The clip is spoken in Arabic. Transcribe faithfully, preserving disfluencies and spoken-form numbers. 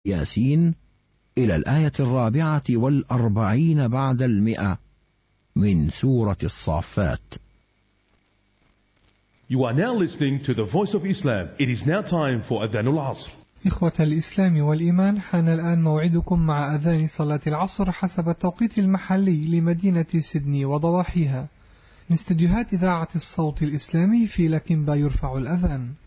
ياسين إلى الآية الرابعة والأربعين بعد المئة من سورة الصافات. You are now listening to the Voice of Islam. It is now time for Adhan al-Asr. إخوة الإسلام والإيمان، حان الآن موعدكم مع أذان صلاة العصر حسب التوقيت المحلي لمدينة سيدني وضواحيها. من استديوهات إذاعة الصوت الإسلامي في لكنبا يرفع الأذان.